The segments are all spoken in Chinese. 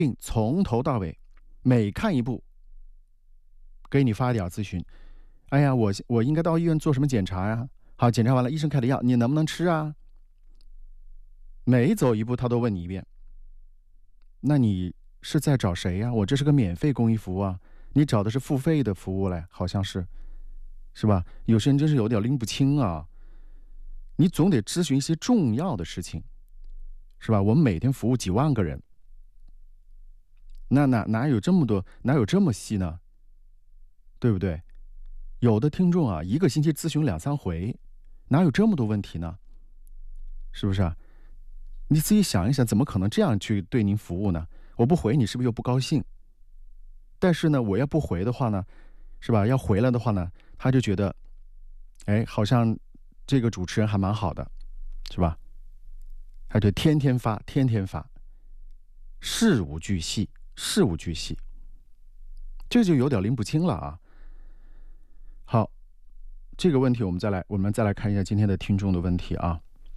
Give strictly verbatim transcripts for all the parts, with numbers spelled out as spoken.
并从头到尾每看一步给你发一点咨询。哎呀，我我应该到医院做什么检查呀？好，检查完了，医生开的药你能不能吃啊？每走一步他都问你一遍。那你是在找谁呀？我这是个免费公益服务啊，你找的是付费的服务嘞，好像是，是吧？有些人真是有点拎不清啊。你总得咨询一些重要的事情，是吧？我们每天服务几万个人，那哪哪有这么多，哪有这么细呢？对不对？有的听众啊，一个星期咨询两三回，哪有这么多问题呢？是不是啊？你自己想一想，怎么可能这样去对您服务呢？我不回你，是不是又不高兴？但是呢，我要不回的话呢，是吧？要回来的话呢，他就觉得，哎，好像这个主持人还蛮好的，是吧？他就天天发，天天发，事无巨细，事无巨细，这就有点拎不清了啊。好，这个问题我们再来，我们再来看一下今天的听众的问题啊。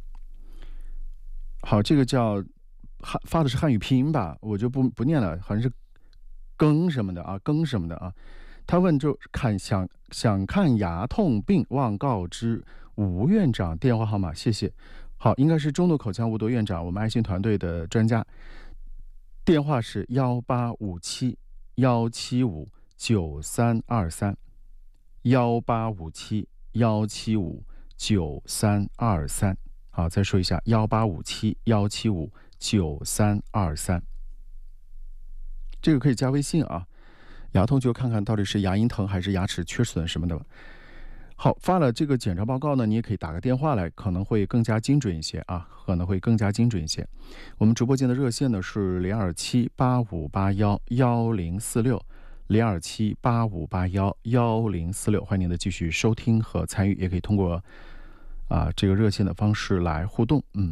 好，这个叫汉发的是汉语拼音吧，我就不不念了，好像是庚什么的啊，庚什么的啊。他问就看想想看牙痛病，望告知吴院长电话号码，谢谢。好，应该是中度口腔无毒院长，我们爱心团队的专家，电话是幺八五七幺七五九三二三，幺八五七幺七五九三二三。好，再说一下，幺八五七幺七五九三二三，这个可以加微信啊。牙痛就看看到底是牙龈疼还是牙齿缺损什么的。好，发了这个检查报告呢，你也可以打个电话来，可能会更加精准一些啊，可能会更加精准一些。我们直播间的热线呢是零二七八五八幺幺零四六，零二七八五八幺幺零四六，欢迎您的继续收听和参与，也可以通过啊这个热线的方式来互动。嗯。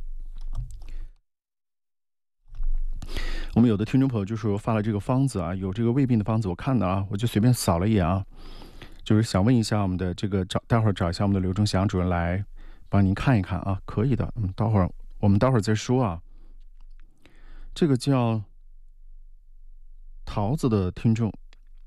我们有的听众朋友就说发了这个方子啊，有这个胃病的方子，我看的啊，我就随便扫了一眼啊，就是想问一下我们的这个找，待会儿找一下我们的刘忠祥主任来帮您看一看啊，可以的。嗯，待会儿我们待会儿再说啊。这个叫桃子的听众，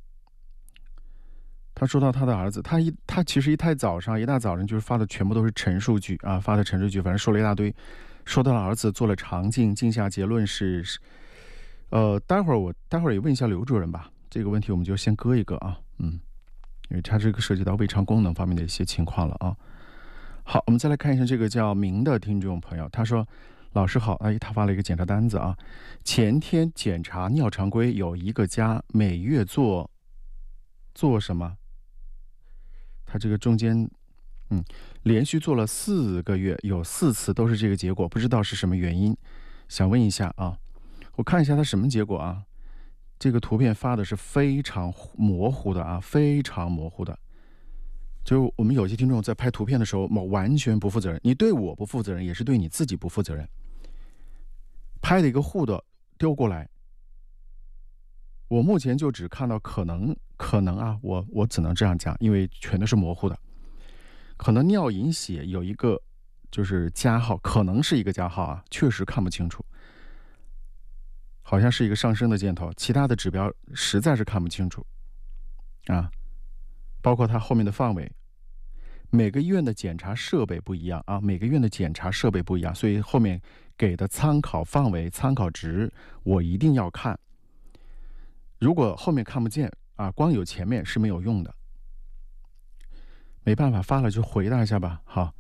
他说到他的儿子，他一他其实一太早上一大早上就是发的全部都是陈述句啊，发的陈述句，反正说了一大堆，说到了儿子做了肠镜，镜下结论是。呃，待会儿我待会儿也问一下刘主任吧，这个问题我们就先搁一个啊，嗯，因为它这个涉及到胃肠功能方面的一些情况了啊。好，我们再来看一下这个叫明的听众朋友，他说：“老师好，哎，他发了一个检查单子啊，前天检查尿常规有一个加，每月做做什么？他这个中间，嗯，连续做了四个月，有四次都是这个结果，不知道是什么原因，想问一下啊。”我看一下它什么结果啊？这个图片发的是非常模糊的啊，非常模糊的。就我们有些听众在拍图片的时候，完全不负责任。你对我不负责任，也是对你自己不负责任。拍的一个糊的丢过来，我目前就只看到可能可能啊，我我只能这样讲，因为全都是模糊的。可能尿隐血有一个就是加号，可能是一个加号啊，确实看不清楚。好像是一个上升的箭头，其他的指标实在是看不清楚啊，包括它后面的范围，每个医院的检查设备不一样啊，每个医院的检查设备不一样，所以后面给的参考范围、参考值我一定要看。如果后面看不见啊，光有前面是没有用的。没办法，发了就回答一下吧。好，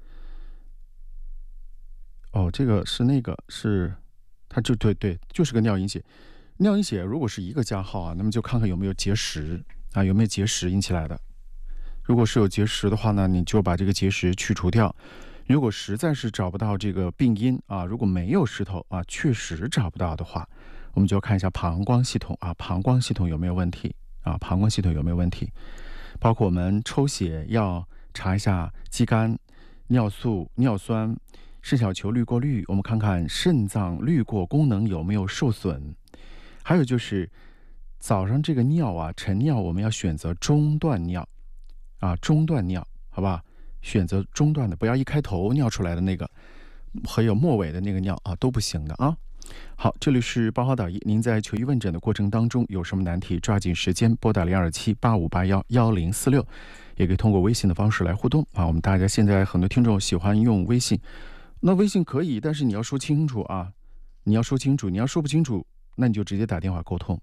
哦，这个是那个是。它就对对，就是个尿隐血。尿隐血如果是一个加号啊，那么就看看有没有结石啊，有没有结石引起来的。如果是有结石的话呢，你就把这个结石去除掉。如果实在是找不到这个病因啊，如果没有石头啊，确实找不到的话，我们就要看一下膀胱系统啊，膀胱系统有没有问题啊，膀胱系统有没有问题？包括我们抽血要查一下肌酐、尿素、尿酸。肾小球滤过率，我们看看肾脏滤过功能有没有受损。还有就是早上这个尿啊，晨尿我们要选择中段尿啊，中段尿，好吧？选择中段的，不要一开头尿出来的那个，还有末尾的那个尿啊，都不行的啊。 好，这里是八号导医，您在求医问诊的过程当中有什么难题，抓紧时间拨打零二七八五八幺幺零四六，也可以通过微信的方式来互动啊。我们大家现在很多听众喜欢用微信，那微信可以，但是你要说清楚啊，你要说清楚，你要说不清楚，那你就直接打电话沟通。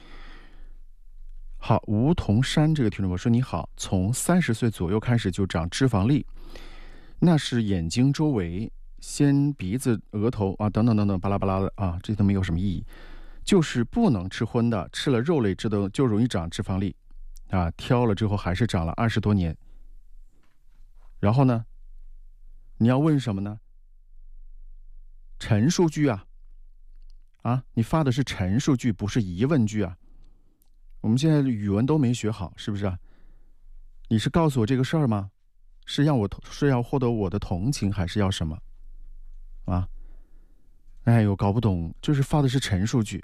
好，梧桐山这个听众我说你好，从三十岁左右开始就长脂肪粒，那是眼睛周围、先鼻子、额头啊等等等等巴拉巴拉的啊，这都没有什么意义，就是不能吃荤的，吃了肉类这都就容易长脂肪粒啊，挑了之后还是长了二十多年。然后呢，你要问什么呢？陈述句啊，啊，你发的是陈述句，不是疑问句啊。我们现在语文都没学好，是不是啊？你是告诉我这个事儿吗？是让我是要获得我的同情，还是要什么？啊？哎呦，搞不懂，就是发的是陈述句。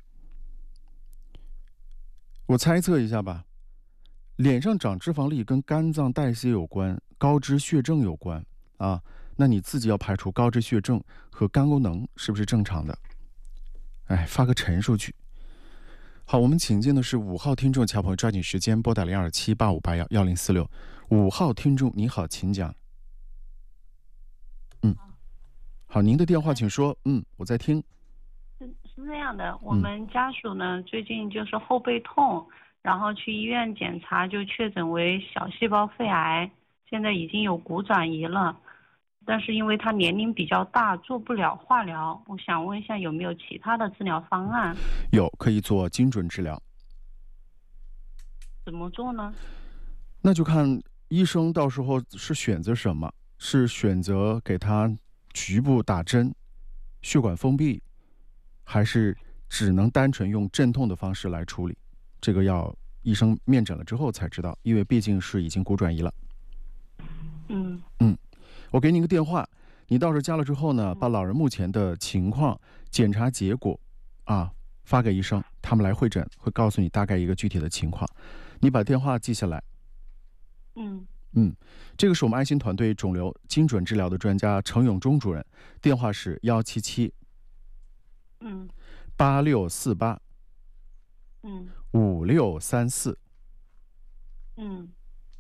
我猜测一下吧，脸上长脂肪粒跟肝脏代谢有关，高脂血症有关啊。那你自己要排除高脂血症和肝功能是不是正常的？哎，发个陈述句。好，我们请进的是五号听众，乔朋友抓紧时间拨打零二七八五八幺幺零四六。五号听众你好，请讲。嗯，好，您的电话请说。嗯，我在听。 是是这样的，我们家属呢、嗯、最近就是后背痛，然后去医院检查就确诊为小细胞肺癌，现在已经有骨转移了。但是因为他年龄比较大，做不了化疗，我想问一下有没有其他的治疗方案？ 有，可以做精准治疗。 怎么做呢？ 那就看医生到时候是选择什么，是选择给他局部打针、血管封闭，还是只能单纯用镇痛的方式来处理？这个要医生面诊了之后才知道，因为毕竟是已经骨转移了。 嗯嗯。我给你个电话，你到时候加了之后呢，把老人目前的情况、检查结果啊发给医生，他们来会诊，会告诉你大概一个具体的情况。你把电话记下来。 嗯嗯，这个是我们爱心团队肿瘤精准治疗的专家程永忠主任，电话是幺七七嗯八六四八嗯五六三四。 嗯。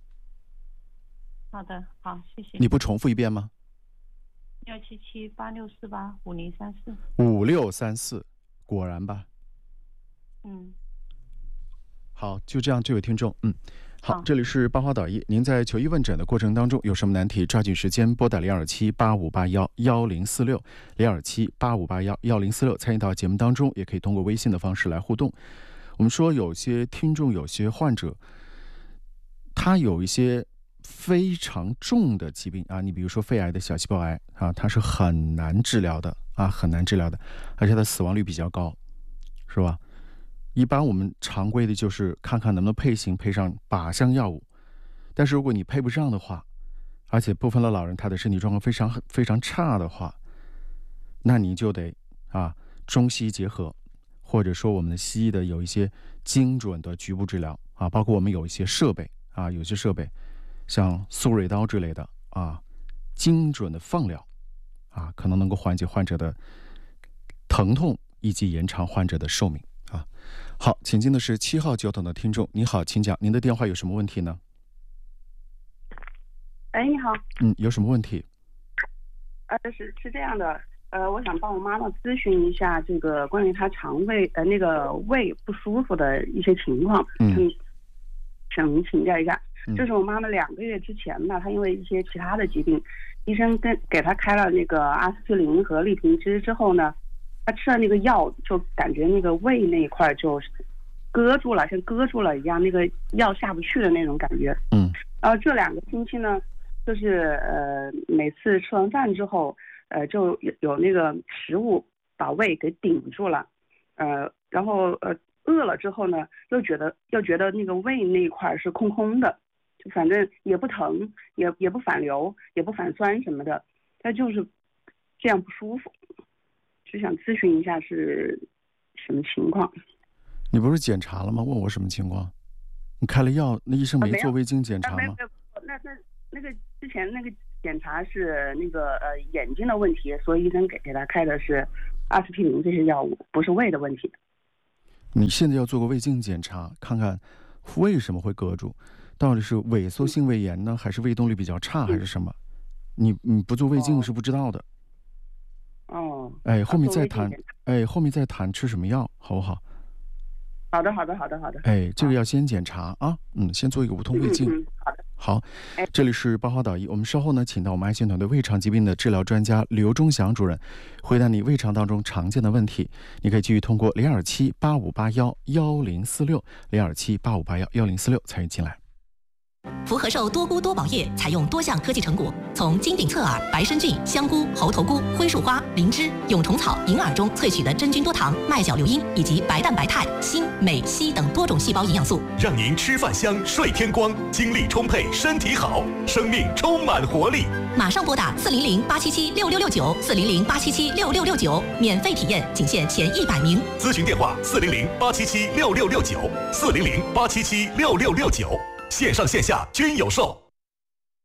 好的，好，谢谢。 你不重复一遍吗？ 幺七七八六四八五零三四。 五六三四，果然吧？ 嗯。 好，就这样，这位听众，嗯，好， 好， 这里是八花导医，您在求医问诊的过程当中有什么难题，抓紧时间拨打零二七八五八幺幺零四六，零二七八五八幺幺零四六，参与到节目当中，也可以通过微信的方式来互动。我们说有些听众，有些患者，他有一些非常重的疾病啊，你比如说肺癌的小细胞癌啊，它是很难治疗的啊，很难治疗的，而且它死亡率比较高，是吧？一般我们常规的就是看看能不能配型配上靶向药物，但是如果你配不上的话，而且部分的老人他的身体状况非常非常差的话，那你就得啊中西医结合，或者说我们的西医的有一些精准的局部治疗啊，包括我们有一些设备啊，有些设备。像苏瑞刀之类的啊，精准的放疗啊，可能能够缓解患者的疼痛以及延长患者的寿命啊。好，请进的是七号久等的听众，你好，请讲，您的电话有什么问题呢？ 哎，你好。 嗯，有什么问题？ 呃，是是这样的，呃，我想帮我妈妈咨询一下这个关于她肠胃呃那个胃不舒服的一些情况， 嗯， 想您请教一下。这是我妈妈两个月之前吧，她因为一些其他的疾病，医生跟给她开了那个阿司匹林和利平治之后呢，她吃了那个药，就感觉那个胃那一块就搁住了，像搁住了一样，那个药下不去的那种感觉。 嗯， 然后这两个星期呢，就是呃每次吃完饭之后，呃就有有那个食物把胃给顶住了，呃然后呃饿了之后呢，又觉得又觉得那个胃那一块是空空的。就反正也不疼，也也不反流，也不反酸什么的，他就是这样不舒服，就想咨询一下是什么情况。 你不是检查了吗？问我什么情况？你开了药，那医生没做胃镜检查吗？ 啊、那那那个之前那个检查是那个呃眼睛的问题，所以医生给给他开的是阿司匹林这些药物，不是胃的问题。 你现在要做个胃镜检查，看看为什么会隔住，到底是萎缩性胃炎呢，还是胃动力比较差，还是什么？你你不做胃镜是不知道的。 哦。 哎，后面再谈。哎，后面再谈吃什么药，好不好？ 好的，好的，好的，好的。 哎，这个要先检查啊，嗯，先做一个无痛胃镜。 嗯嗯、好的。 好，这里是八号导医，我们稍后呢，请到我们爱心团队胃肠疾病的治疗专家刘忠祥主任，回答你胃肠当中常见的问题。你可以继续通过零二七八五八幺幺零四六零二七八五八幺幺零四六参与进来。 福和寿多菇多宝液采用多项科技成果，从金顶侧耳、白参菌、香菇、猴头菇、灰树花、灵芝、蛹虫草、银耳中萃取的真菌多糖、麦角硫因以及白蛋白肽、锌、镁、硒等多种细胞营养素， 让您吃饭香、睡天光，精力充沛，身体好，生命充满活力。 马上拨打四零零八七七六六六九四零零八七七六六六九，免费体验，仅限前一百名。 咨询电话：四零零八七七六六六九四零零八七七六六六九。线上线下均有售。